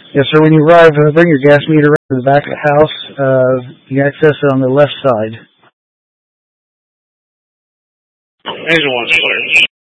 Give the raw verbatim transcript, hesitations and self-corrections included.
Yes, sir. When you arrive, uh, bring your gas meter to the back of the house. Uh, you access it on the left side. Angel one, sir.